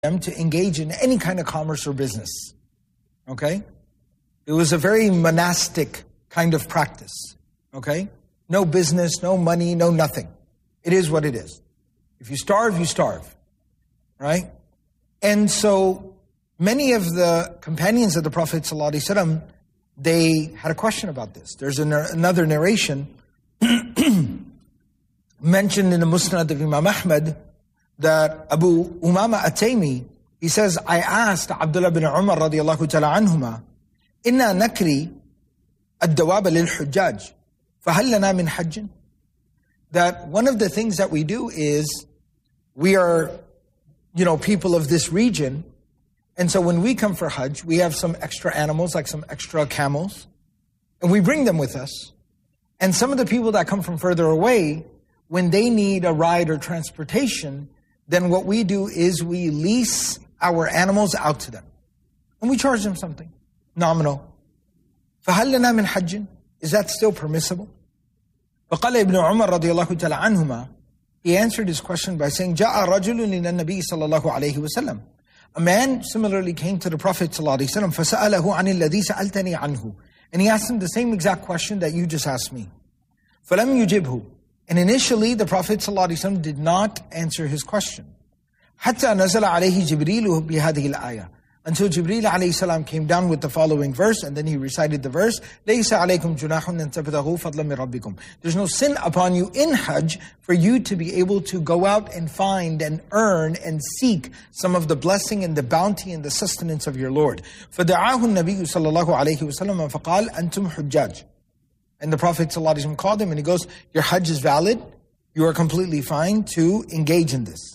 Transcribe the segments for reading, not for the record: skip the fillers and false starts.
them to engage in any kind of commerce or business. Okay? It was a very monastic kind of practice. Okay? No business, no money, no nothing. It is what it is. If you starve, you starve. Right? And so many of the companions of the Prophet ﷺ, they had a question about this. There's another narration mentioned in the Musnad of Imam Ahmad that Abu Umama At-Taymi, he says, I asked Abdullah bin Umar radiyallahu ta'ala anhuma, Inna nakri ad-dawab lil-hujjaj, fahal lana min hajjin? That one of the things that we do is we are, people of this region. And so when we come for Hajj, we have some extra animals, like some extra camels, and we bring them with us. And some of the people that come from further away, when they need a ride or transportation, then what we do is we lease our animals out to them. And we charge them something nominal. فَهَلْ لَنَا مِنْ حَجٍّ? Is that still permissible? فَقَالَ ابن عمر رضي الله تعالى عنهما, he answered his question by saying, جَاءَ رَجُلٌ لِلنَّبِيِّ صلى الله عليه وسلم. A man similarly came to the Prophet صلى الله عليه وسلم, فَسَأَلَهُ عَنِ الَّذِي سَأَلْتَنِي عَنْهُ. And he asked him the same exact question that you just asked me. فَلَمْ يُجِبْهُ. And initially the Prophet ﷺ did not answer his question. حَتَّى نَزَلَ عَلَيْهِ جِبْرِيلُ بِهَذِهِ الْآيَةِ. Until Jibreel alayhi salam came down with the following verse, and then he recited the verse, لَيْسَ عَلَيْكُمْ جُنَاحٌ أَن تَبْتَغُوا فَضْلًا مِّن رَبِّكُمْ. There's no sin upon you in Hajj for you to be able to go out and find and earn and seek some of the blessing and the bounty and the sustenance of your Lord. فَدَعَاهُ النَّبِيُّ صَلَّى اللَّهُ عَلَيْهِ وَسَلَّمَ فَقَالَ أَنْتُمْ حُجَّاجٌ. And the Prophet ﷺ called him and he goes, your Hajj is valid. You are completely fine to engage in this.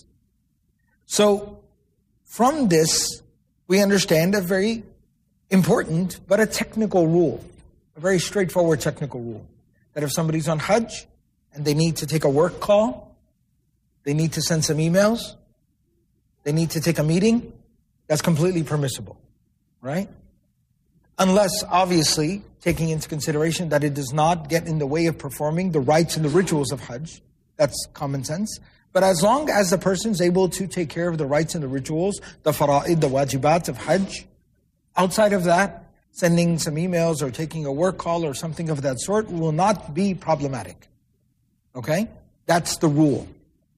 So from this, we understand a very important but a technical rule, a very straightforward technical rule, that if somebody's on Hajj and they need to take a work call, they need to send some emails, they need to take a meeting, that's completely permissible, right? Unless, obviously, taking into consideration that it does not get in the way of performing the rites and the rituals of Hajj. That's common sense. But as long as the person's able to take care of the rites and the rituals, the fara'id, the wajibat of Hajj, outside of that, sending some emails or taking a work call or something of that sort will not be problematic. Okay? That's the rule.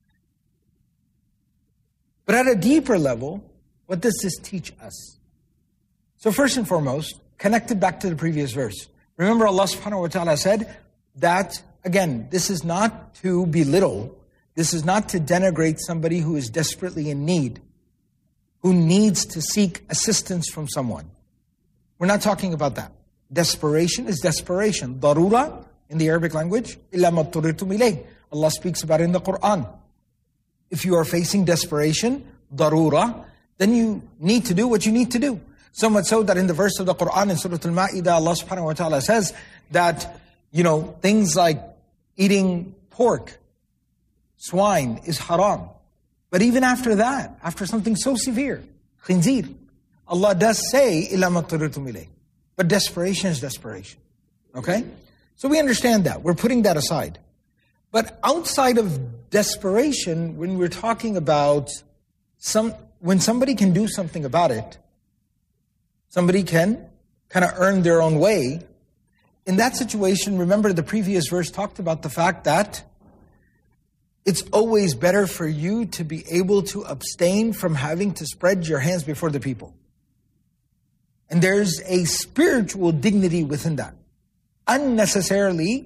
But at a deeper level, what does this teach us? So first and foremost, connected back to the previous verse. Remember Allah subhanahu wa ta'ala said that, again, this is not to belittle, this is not to denigrate somebody who is desperately in need, who needs to seek assistance from someone. We're not talking about that. Desperation is desperation. Darura, in the Arabic language, إِلَّا مَا اضْطُرِرْتُمْ إِلَيْهِ. Allah speaks about it in the Quran. If you are facing desperation, darura, then you need to do what you need to do. So much so that in the verse of the Quran in Surah Al-Ma'idah, Allah subhanahu wa ta'ala says that, things like eating pork, swine is haram. But even after that, after something so severe, khinzir, Allah does say, إِلَّا مَا اضْطُرِرْتُمْ إِلَيْهِ. But desperation is desperation. Okay? So we understand that. We're putting that aside. But outside of desperation, when we're talking about when somebody can do something about it, somebody can kind of earn their own way. In that situation, remember the previous verse talked about the fact that it's always better for you to be able to abstain from having to spread your hands before the people. And there's a spiritual dignity within that. Unnecessarily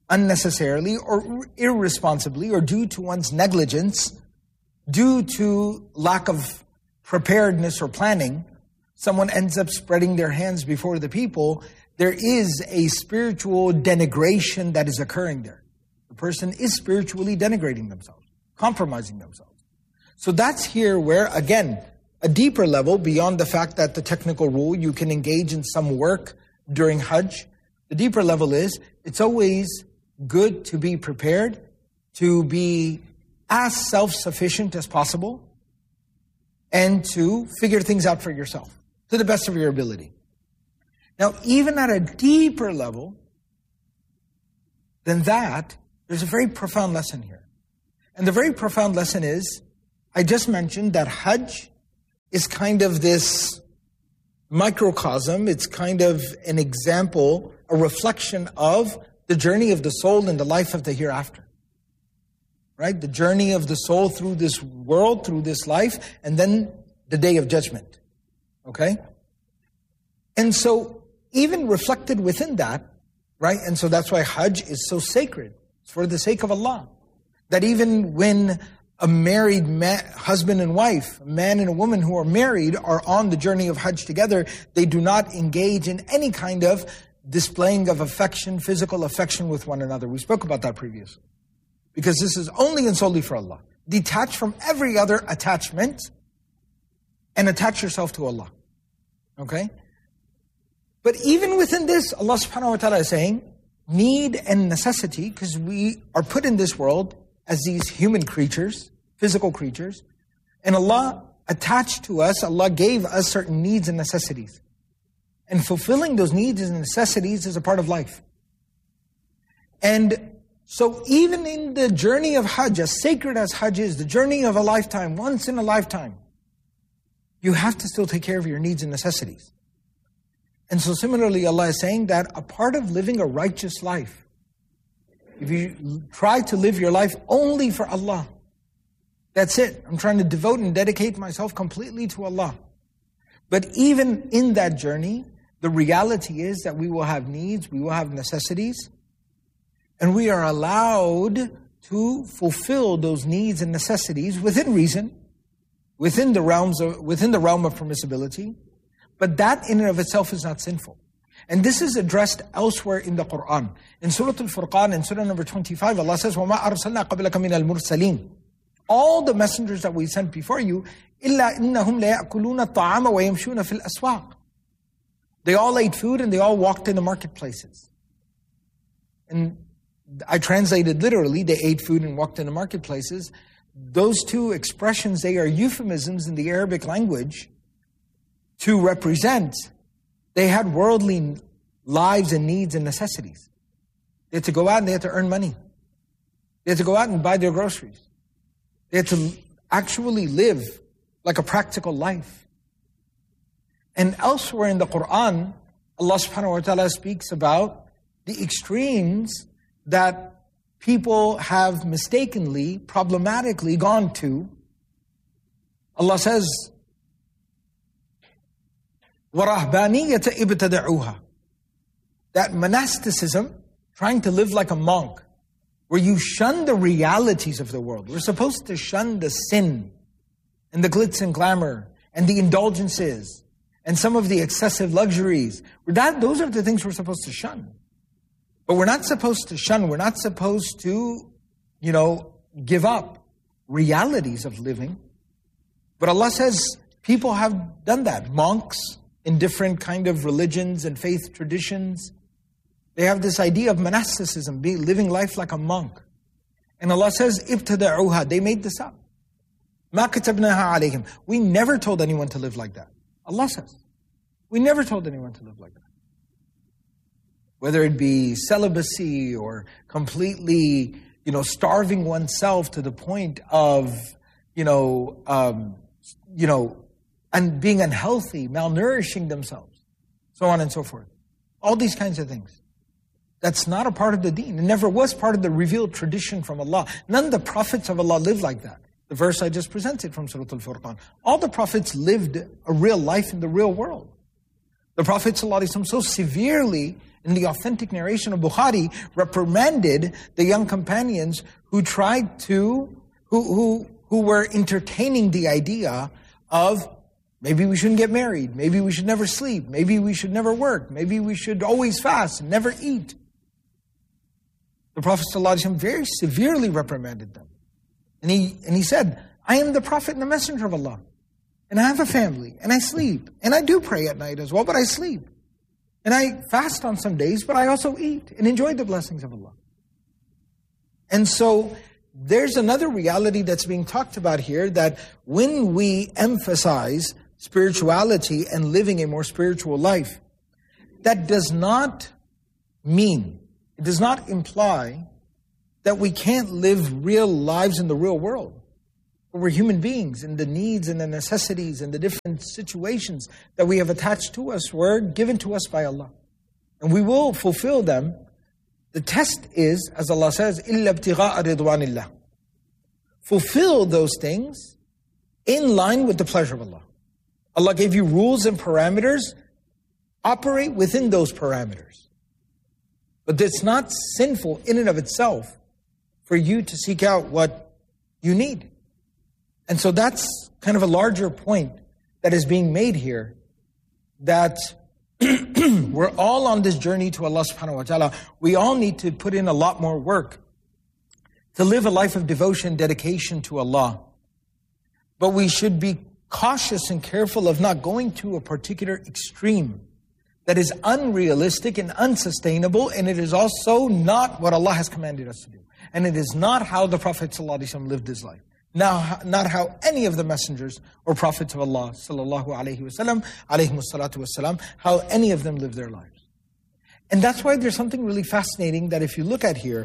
or irresponsibly or due to one's negligence, due to lack of preparedness or planning, someone ends up spreading their hands before the people, there is a spiritual denigration that is occurring there. The person is spiritually denigrating themselves, compromising themselves. So that's here where, again, a deeper level beyond the fact that the technical rule, you can engage in some work during Hajj. The deeper level is, it's always good to be prepared, to be as self-sufficient as possible, and to figure things out for yourself to the best of your ability. Now, even at a deeper level than that, there's a very profound lesson here. And the very profound lesson is, I just mentioned that Hajj is kind of this microcosm. It's kind of an example, a reflection of the journey of the soul in the life of the hereafter. Right? The journey of the soul through this world, through this life, and then the day of judgment. Okay? And so, even reflected within that, right? And so that's why Hajj is so sacred. It's for the sake of Allah. That even when a married husband and wife, a man and a woman who are married, are on the journey of Hajj together, they do not engage in any kind of displaying of affection, physical affection with one another. We spoke about that previously. Because this is only and solely for Allah. Detach from every other attachment and attach yourself to Allah. Okay? But even within this, Allah subhanahu wa ta'ala is saying, need and necessity, because we are put in this world as these human creatures, physical creatures, and Allah attached to us, Allah gave us certain needs and necessities. And fulfilling those needs and necessities is a part of life. And so even in the journey of Hajj, as sacred as Hajj is, the journey of a lifetime, once in a lifetime, you have to still take care of your needs and necessities. And so similarly, Allah is saying that a part of living a righteous life, if you try to live your life only for Allah, that's it. I'm trying to devote and dedicate myself completely to Allah. But even in that journey, the reality is that we will have needs, we will have necessities, and we are allowed to fulfill those needs and necessities within reason, within the realm of permissibility. But that in and of itself is not sinful. And this is addressed elsewhere in the Quran. In Surah Al-Furqan, in Surah number 25, Allah says, وَمَا أَرْسَلْنَا قَبْلَكَ مِنَ الْمُرْسَلِينَ. All the messengers that we sent before you, إِلَّا إِنَّهُمْ لَيَأْكُلُونَ الطَّعَامَ وَيَمْشُونَ فِي الْأَسْوَاقِ. They all ate food and they all walked in the marketplaces. And I translated literally, they ate food and walked in the marketplaces. Those two expressions, they are euphemisms in the Arabic language to represent they had worldly lives and needs and necessities. They had to go out and they had to earn money. They had to go out and buy their groceries. They had to actually live like a practical life. And elsewhere in the Quran, Allah subhanahu wa ta'ala speaks about the extremes that people have mistakenly, problematically gone to. Allah says, وَرَهْبَانِيَّةَ إِبْتَدَعُوهَا. That monasticism, trying to live like a monk, where you shun the realities of the world. We're supposed to shun the sin and the glitz and glamour and the indulgences and some of the excessive luxuries. Those are the things we're supposed to shun. But we're not supposed to shun, we're not supposed to, give up realities of living. But Allah says people have done that. Monks in different kind of religions and faith traditions, they have this idea of monasticism, living life like a monk. And Allah says, ibtada'uha, they made this up. مَا كَتَبْنَاهَا عَلَيْهِمْ. We never told anyone to live like that. Allah says, we never told anyone to live like that. Whether it be celibacy or completely, starving oneself to the point of, and being unhealthy, malnourishing themselves, so on and so forth. All these kinds of things. That's not a part of the deen. It never was part of the revealed tradition from Allah. None of the prophets of Allah lived like that. The verse I just presented from Surah Al-Furqan. All the prophets lived a real life in the real world. The Prophet ﷺ so severely, in the authentic narration of Bukhari, reprimanded the young companions who tried to, who were entertaining the idea of maybe we shouldn't get married, maybe we should never sleep, maybe we should never work, maybe we should always fast and never eat. The Prophet ﷺ very severely reprimanded them. And he said, I am the Prophet and the Messenger of Allah. And I have a family, and I sleep. And I do pray at night as well, but I sleep. And I fast on some days, but I also eat and enjoy the blessings of Allah. And so there's another reality that's being talked about here, that when we emphasize spirituality and living a more spiritual life, that does not mean, it does not imply that we can't live real lives in the real world. But we're human beings, and the needs and the necessities and the different situations that we have attached to us were given to us by Allah. And we will fulfill them. The test is, as Allah says, إِلَّا ابْتِغَاءَ رِضْوَانِ اللَّهِ. Fulfill those things in line with the pleasure of Allah. Allah gave you rules and parameters. Operate within those parameters. But it's not sinful in and of itself for you to seek out what you need. And so that's kind of a larger point that is being made here, that we're all on this journey to Allah subhanahu wa ta'ala. We all need to put in a lot more work to live a life of devotion, dedication to Allah. But we should be cautious and careful of not going to a particular extreme that is unrealistic and unsustainable, and it is also not what Allah has commanded us to do. And it is not how the Prophet ﷺ lived his life. Not how any of the messengers or prophets of Allah sallallahu alaihi wasallam, alayhimus salatu wassalam, how any of them lived their lives. And that's why there's something really fascinating that if you look at here,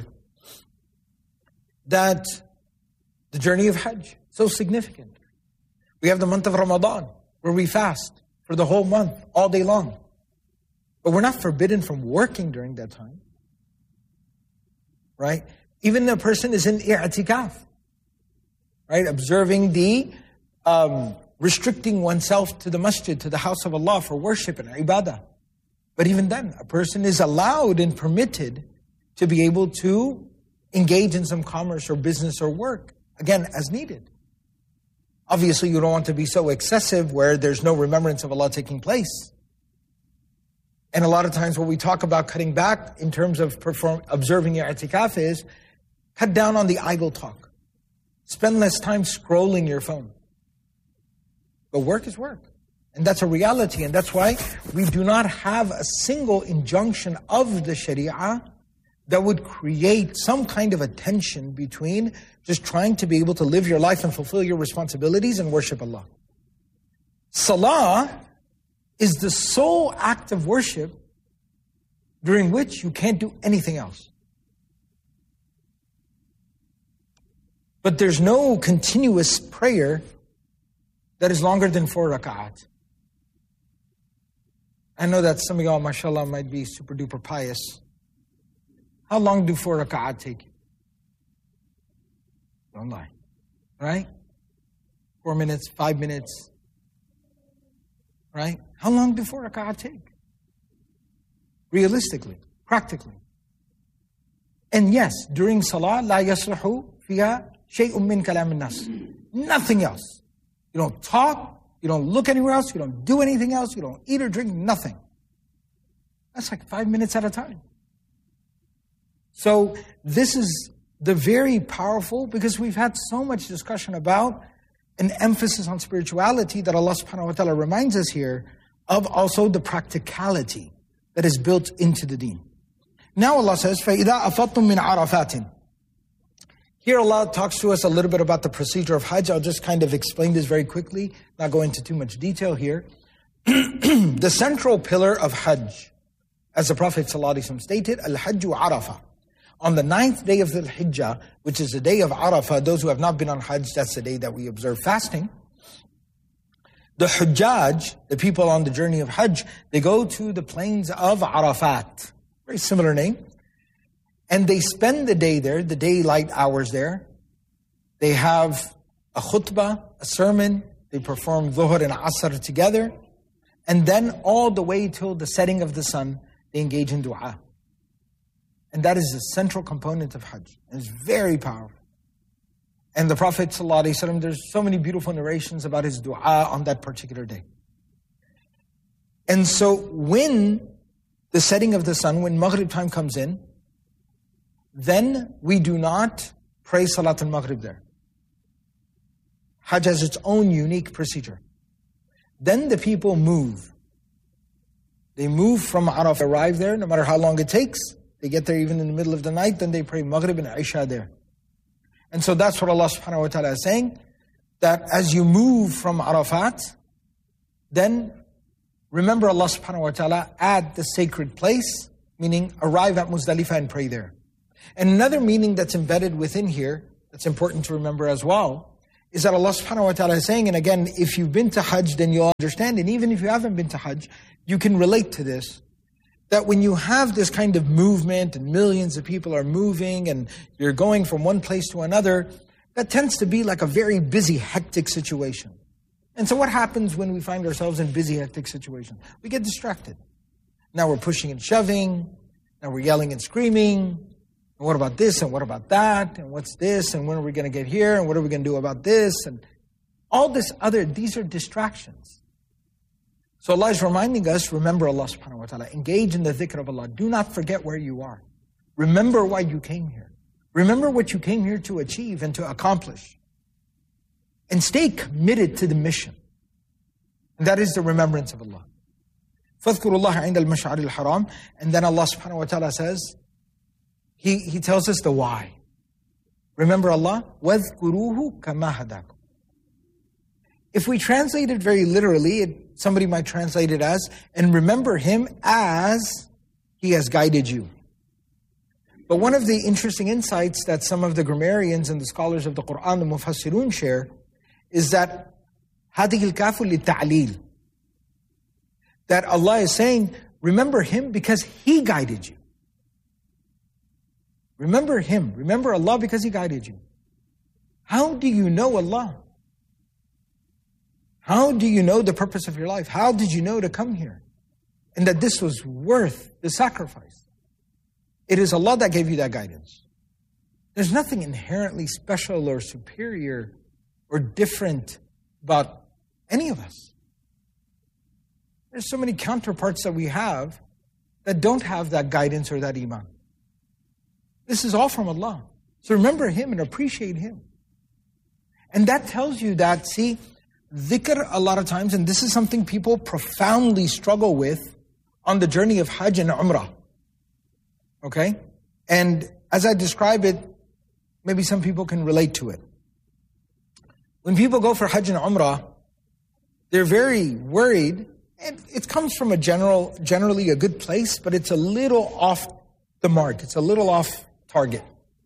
that the journey of Hajj, so significant. We have the month of Ramadan, where we fast for the whole month, all day long. But we're not forbidden from working during that time. Right? Even a person is in i'tikaf. Right? Observing the, restricting oneself to the masjid, to the house of Allah for worship and ibadah. But even then, a person is allowed and permitted to be able to engage in some commerce or business or work. Again, as needed. Obviously, you don't want to be so excessive where there's no remembrance of Allah taking place. And a lot of times when we talk about cutting back in terms of observing your i'tikaf is, cut down on the idle talk. Spend less time scrolling your phone. But work is work. And that's a reality. And that's why we do not have a single injunction of the Sharia that would create some kind of a tension between just trying to be able to live your life and fulfill your responsibilities and worship Allah. Salah is the sole act of worship during which you can't do anything else. But there's no continuous prayer that is longer than 4 rak'at. I know that some of y'all, mashallah, might be super duper pious. How long do 4 rak'at take you? Don't lie. Right? 4 minutes, 5 minutes. Right? How long do 4 rak'at take? Realistically, practically. And yes, during salah, la yasluhu fiha shay'un min kalam an-nas. Nothing else. You don't talk, you don't look anywhere else, you don't do anything else, you don't eat or drink, nothing. That's like 5 minutes at a time. So this is the very powerful, because we've had so much discussion about an emphasis on spirituality that Allah subhanahu wa ta'ala reminds us here of also the practicality that is built into the deen. Now Allah says, فَإِذَا أَفَضْتُم مِّنْ عَرَفَاتٍ. Here Allah talks to us a little bit about the procedure of Hajj. I'll just kind of explain this very quickly, not go into too much detail here. The central pillar of Hajj, as the Prophet ﷺ stated, Al-Hajju Arafah. On the 9th day of Dhul Hijjah, which is the day of Arafah, those who have not been on Hajj, that's the day that we observe fasting. The Hujjaj, the people on the journey of Hajj, they go to the plains of Arafat. Very similar name. And they spend the day there, the daylight hours there. They have a khutbah, a sermon. They perform Dhuhr and Asr together. And then all the way till the setting of the sun, they engage in dua. And that is the central component of Hajj. And it's very powerful. And the Prophet ﷺ, there's so many beautiful narrations about his dua on that particular day. And so when the setting of the sun, when Maghrib time comes in, then we do not pray Salat al-Maghrib there. Hajj has its own unique procedure. Then the people move. They move from Arafah, arrive there, no matter how long it takes. They get there even in the middle of the night, then they pray Maghrib and Isha there. And so that's what Allah subhanahu wa ta'ala is saying, that as you move from Arafat, then remember Allah subhanahu wa ta'ala at the sacred place, meaning arrive at Muzdalifah and pray there. And another meaning that's embedded within here, that's important to remember as well, is that Allah subhanahu wa ta'ala is saying, and again, if you've been to Hajj, then you'll understand, and even if you haven't been to Hajj, you can relate to this, that when you have this kind of movement and millions of people are moving and you're going from one place to another, that tends to be like a very busy, hectic situation. And so what happens when we find ourselves in busy, hectic situations? We get distracted. Now we're pushing and shoving, now we're yelling and screaming, and what about this, and what about that, and what's this, and when are we going to get here, and what are we going to do about this, and all this other, these are distractions. So Allah is reminding us, remember Allah subhanahu wa ta'ala, engage in the dhikr of Allah, do not forget where you are. Remember why you came here. Remember what you came here to achieve and to accomplish. And stay committed to the mission. And that is the remembrance of Allah. فَاذْكُرُوا اللَّهَ عِنْدَ الْمَشْعَرِ الْحَرَامِ. And then Allah subhanahu wa ta'ala says, He tells us the why. Remember Allah? وَاذْكُرُوهُ كَمَا هَدَاكُمْ. If we translate it very literally, somebody might translate it as, and remember Him as He has guided you. But one of the interesting insights that some of the grammarians and the scholars of the Quran, the Mufassirun, share, is that هَذِهِ الْكَافُ لِلتَّعْلِيلِ, that Allah is saying, remember Him because He guided you. Remember Him. Remember Allah because He guided you. How do you know Allah? How do you know the purpose of your life? How did you know to come here? And that this was worth the sacrifice. It is Allah that gave you that guidance. There's nothing inherently special or superior or different about any of us. There's so many counterparts that we have that don't have that guidance or that iman. This is all from Allah. So remember Him and appreciate Him. And that tells you that, see, dhikr a lot of times, and this is something people profoundly struggle with on the journey of Hajj and Umrah. Okay? And as I describe it, maybe some people can relate to it. When people go for Hajj and Umrah, they're very worried, and it comes from generally a good place, but it's a little off the mark. It's a little off target.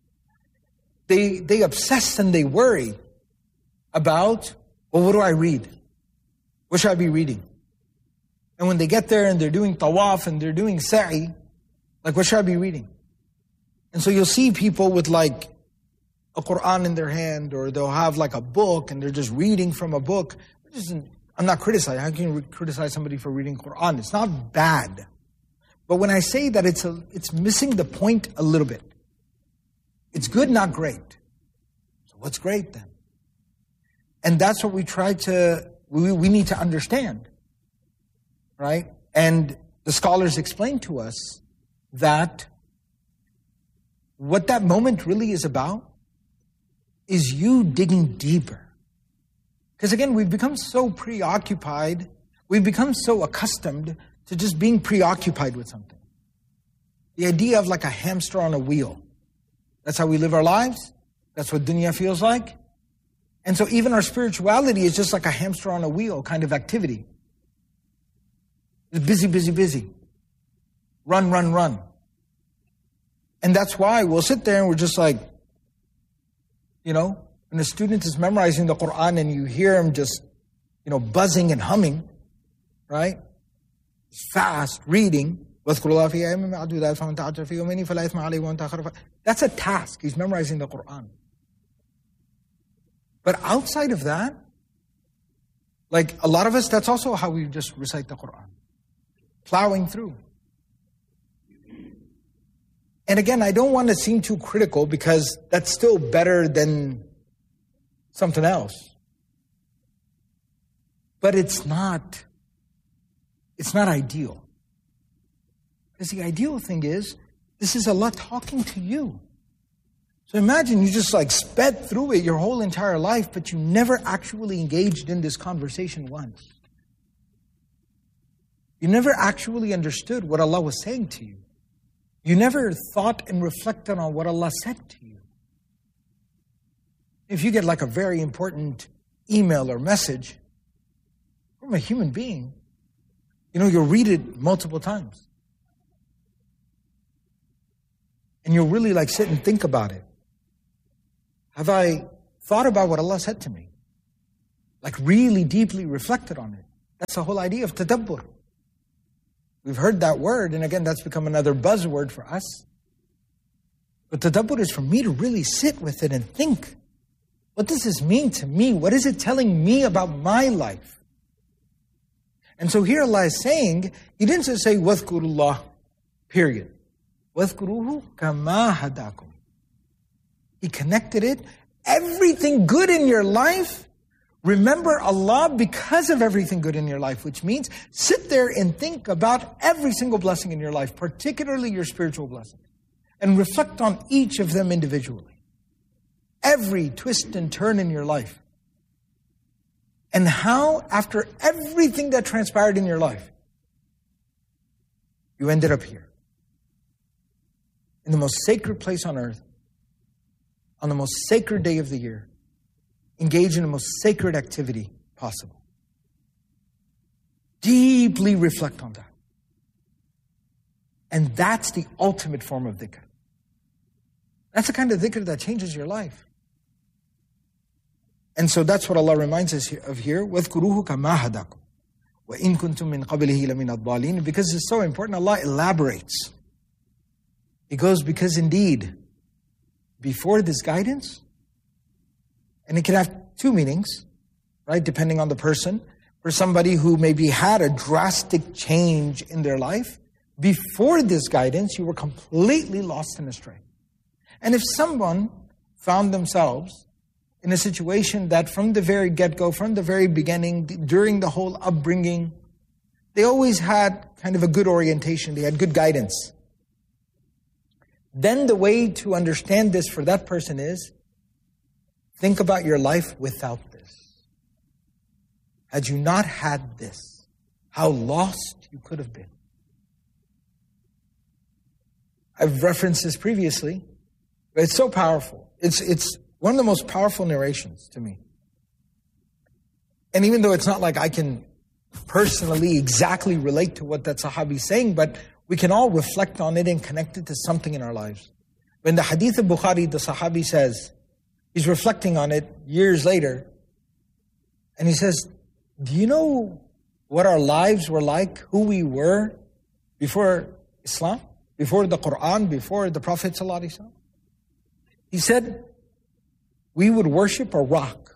They obsess and they worry about, well, what do I read? What should I be reading? And when they get there and they're doing tawaf and they're doing sa'i, like, what should I be reading? And so you'll see people with like a Quran in their hand, or they'll have like a book and they're just reading from a book. I'm not criticizing. How can you criticize somebody for reading Quran? It's not bad. But when I say that it's missing the point a little bit. It's good, not great. So what's great then? And that's what we need to understand. Right? And the scholars explain to us that what that moment really is about is you digging deeper. Because again, we've become so preoccupied, we've become so accustomed to just being preoccupied with something. The idea of like a hamster on a wheel. That's how we live our lives. That's what dunya feels like. And so even our spirituality is just like a hamster on a wheel kind of activity. It's busy, busy, busy. Run, run, run. And that's why we'll sit there and we're just like, you know, when a student is memorizing the Quran and you hear him just, you know, buzzing and humming, right? Fast reading. That's a task. He's memorizing the Quran. But outside of that, like a lot of us, that's also how we just recite the Quran. Plowing through. And again, I don't want to seem too critical because that's still better than something else. But it's not ideal. Because the ideal thing is, this is Allah talking to you. So imagine you just like sped through it your whole entire life, but you never actually engaged in this conversation once. You never actually understood what Allah was saying to you. You never thought and reflected on what Allah said to you. If you get like a very important email or message from a human being, you know, you'll read it multiple times. And you'll really like sit and think about it. Have I thought about what Allah said to me? like really deeply reflected on it. That's the whole idea of tadabbur. We've heard that word, and again, that's become another buzzword for us. But tadabbur is for me to really sit with it and think, what does this mean to me? What is it telling me about my life? And so here Allah is saying, He didn't just say, وَاذْكُرُوا period. وَاذْكُرُوهُ كَمَا هَدَاكُمْ. He connected it. Everything good in your life, remember Allah because of everything good in your life, which means sit there and think about every single blessing in your life, particularly your spiritual blessings, and reflect on each of them individually. Every twist and turn in your life. And how, after everything that transpired in your life, you ended up here. In the most sacred place on earth, on the most sacred day of the year, engage in the most sacred activity possible. Deeply reflect on that. And that's the ultimate form of dhikr. That's the kind of dhikr that changes your life. And so that's what Allah reminds us of here. وَاذْكُرُوهُ كَمَا هَدَاكُمْ وَإِن كُنْتُم مِّن قَبْلِهِ لَمِنَ الضَّالِينَ. Because it's so important, Allah elaborates. He goes, because indeed, before this guidance, and it can have two meanings, right, depending on the person. For somebody who maybe had a drastic change in their life, before this guidance, you were completely lost and astray. And if someone found themselves in a situation that from the very get-go, from the very beginning, during the whole upbringing, they always had kind of a good orientation, they had good guidance, then the way to understand this for that person is, think about your life without this. Had you not had this, how lost you could have been. I've referenced this previously, but it's so powerful. It's one of the most powerful narrations to me. And even though it's not like I can personally exactly relate to what that Sahabi is saying, but we can all reflect on it and connect it to something in our lives. When the Hadith of Bukhari, the Sahabi says, he's reflecting on it years later, and he says, do you know what our lives were like, who we were before Islam, before the Quran, before the Prophet ﷺ? He said, we would worship a rock.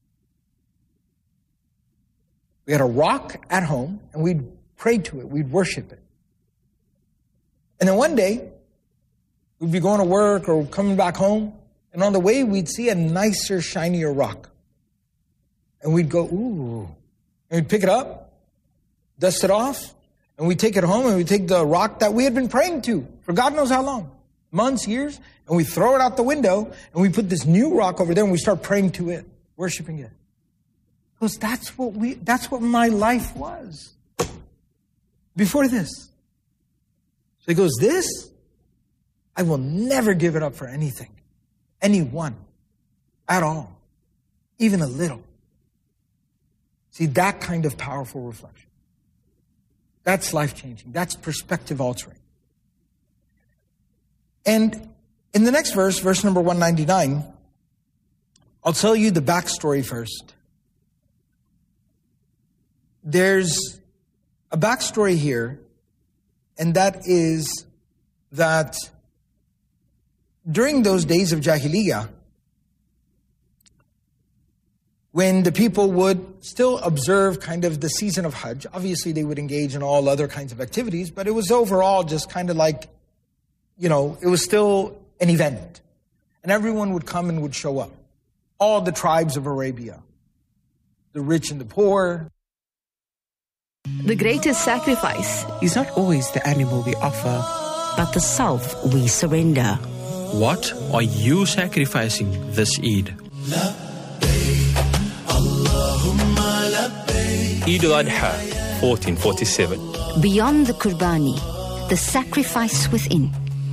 We had a rock at home, and we'd pray to it, we'd worship it. And then one day, we'd be going to work or coming back home, and on the way, we'd see a nicer, shinier rock. And we'd go, ooh. And we'd pick it up, dust it off, and we'd take it home, and we'd take the rock that we had been praying to for God knows how long, months, years, and we throw it out the window, and we put this new rock over there, and we start praying to it, worshiping it. Because that's what my life was before this. So he goes, this, I will never give it up for anything, anyone, at all, even a little. See, that kind of powerful reflection. That's life-changing. That's perspective-altering. And in the next verse, verse number 199, I'll tell you the backstory first. There's a backstory here, and that is that during those days of Jahiliyyah, when the people would still observe kind of the season of Hajj, obviously they would engage in all other kinds of activities, but it was overall just kind of like, it was still an event. And everyone would come and would show up. All the tribes of Arabia, the rich and the poor. The greatest sacrifice is not always the animal we offer, but the self we surrender. What are you sacrificing this Eid? Eid al-Adha, 1447. Beyond the Qurbani, the sacrifice within.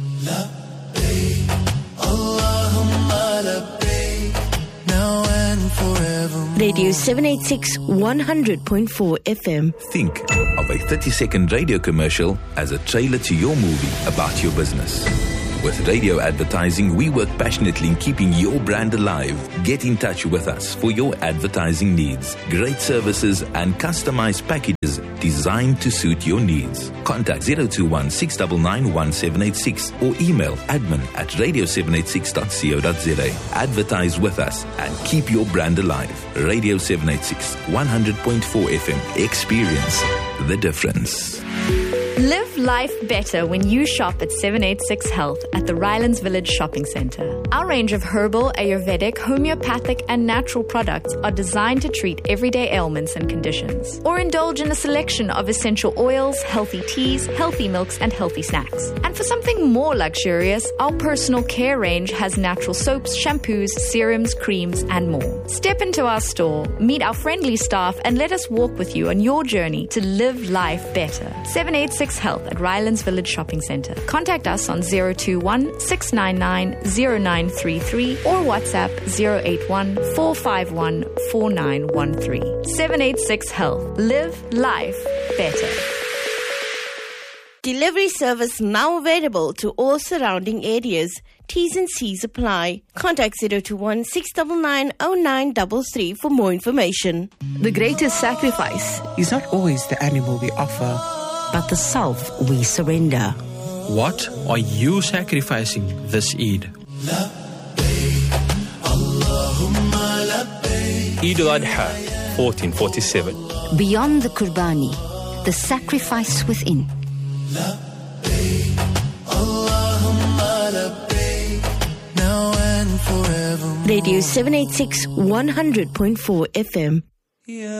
Radio 786 100.4 FM. Think of a 30-second radio commercial as a trailer to your movie about your business. With radio advertising, we work passionately in keeping your brand alive. Get in touch with us for your advertising needs. Great services and customized packages designed to suit your needs. Contact 021 699 1786 or email admin@radio786.co.za. Advertise with us and keep your brand alive. Radio 786, 100.4 FM. Experience the difference. Live life better when you shop at 786 Health at the Rylands Village Shopping Centre. Our range of herbal, Ayurvedic, homeopathic and natural products are designed to treat everyday ailments and conditions. Or indulge in a selection of essential oils, healthy teas, healthy milks and healthy snacks. And for something more luxurious, our personal care range has natural soaps, shampoos, serums, creams and more. Step into our store, meet our friendly staff and let us walk with you on your journey to live life better. 786 Health at Rylands Village Shopping Centre. Contact us on 021 699 0933 or WhatsApp 081 451 4913. 786 Health. Live life better. Delivery service now available to all surrounding areas. T's and C's apply. Contact 021 699 0933 for more information. The greatest sacrifice is not always the animal we offer, but the self we surrender. What are you sacrificing this Eid? Eid al-Adha, 1447. Beyond the Qurbani, the sacrifice within. Radio 786 100.4 FM.